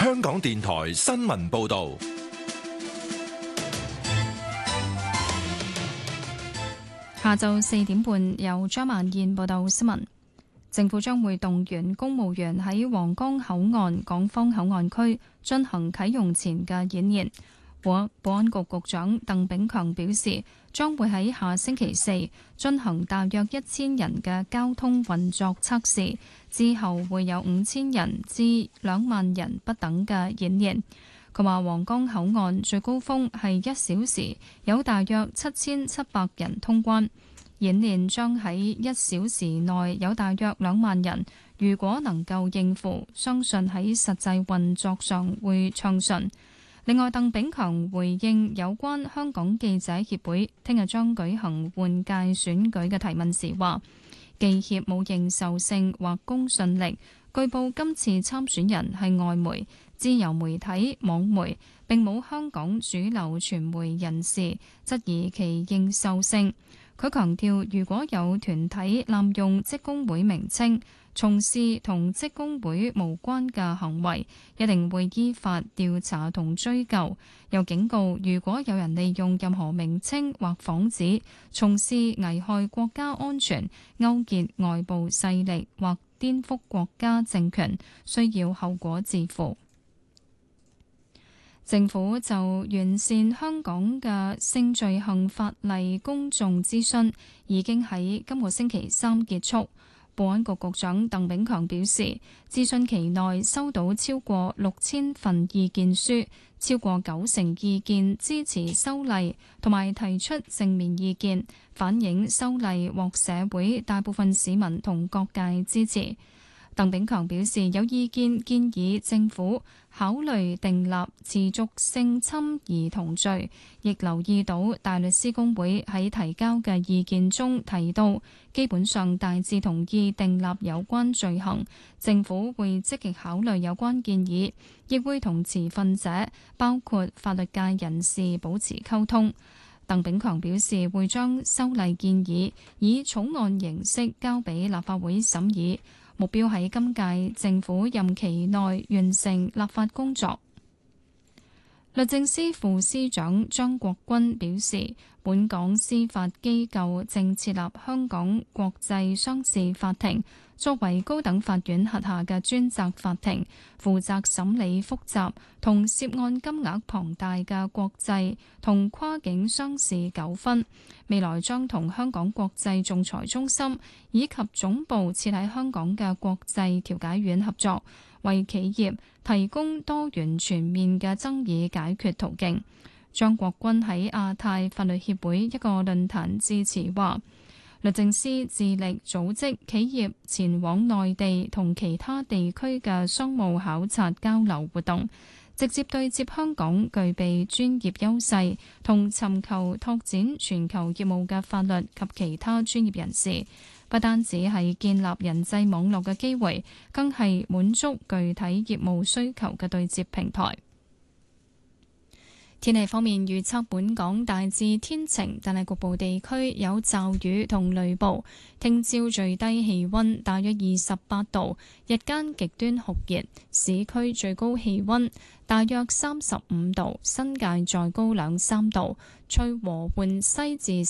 香港電台新聞報道。 下晝4點半，由張曼燕報道新聞。政府將會動員公務員喺皇崗口岸、港方口岸區進行啟用前嘅演練。保安局局長鄧炳強表示，將會喺下星期四進行大約1000人嘅交通運作測試，之後會有5000人至2萬人不等嘅演練。佢話皇崗口岸最高峰係1小時有大約7700人通關，演練將喺1小時內有大約2萬人。如果能夠應付，相信喺實際運作上會暢順。另外，鄧炳強回應有關香港記者協會聽日將舉行換屆選舉嘅提問時話，記協冇認受性或公信力，據報今次參選人係外媒、自由媒體、網媒，並冇香港主流傳媒人士，質疑其認受性。佢強調，如果有團體濫用職工會名稱，從事同職工會無關嘅行為，一定會依法調查同追究。又警告，如果有人利用任何名稱或幌子從事危害國家安全、勾結外部勢力或顛覆國家政權，需要後果自負。政府就完善香港嘅性罪行法例公眾諮詢已經喺今個星期三結束。保安局局長鄧炳強表示，諮詢期內收到超過6000份意見書，超過90%意見支持修例，同埋提出正面意見，反映修例獲社會大部分市民同各界支持。鄧炳強表示，有意見建議政府考慮訂立持續性侵兒童罪，亦留意到大律師公會喺提交嘅意見中提到，基本上大致同意訂立有關罪行。政府會積極考慮有關建議，亦會同持份者，包括法律界人士保持溝通。鄧炳強表示，會將修例建議以草案形式交俾立法會審議。目標喺今屆政府任期內完成立法工作。律政司副司長張國鈞表示，本港司法機構正設立香港國際商事法庭，作為高等法院轄下嘅專責法庭，負責審理複雜同涉案金額龐大嘅國際同跨境商事糾紛。未來將同香港國際仲裁中心以及總部設喺香港嘅國際調解院合作，為企業提供多元全面嘅爭議解決途徑。張國鈞喺亞太法律協會一個論壇致辭話，律政司致力組織企業前往內地同其他地區嘅商務考察交流活動，直接對接香港具備專業優勢同尋求拓展全球業務嘅法律及其他專業人士。不單止係建立人際網絡嘅機會，更係滿足具體業務需求嘅對接平台。天氣方面預測，本港大致天晴，但係局部地區有驟雨同雷暴。聽朝最低氣溫大約28度，日間極端酷熱，市區最高氣溫大約35度，新界再高2-3度，吹和緩西至